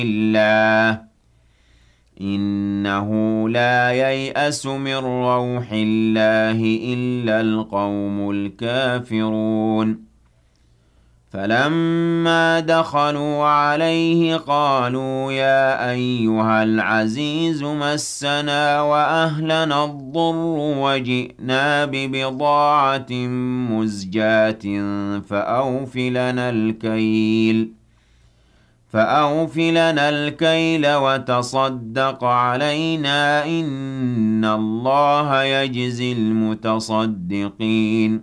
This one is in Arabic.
الله إنه لا ييأس من روح الله إلا القوم الكافرون فلما دخلوا عليه قالوا يا أيها العزيز مسنا وأهلنا الضر وجئنا ببضاعة مزجاة فأوف لنا الكيل وتصدق علينا إن الله يجزي المتصدقين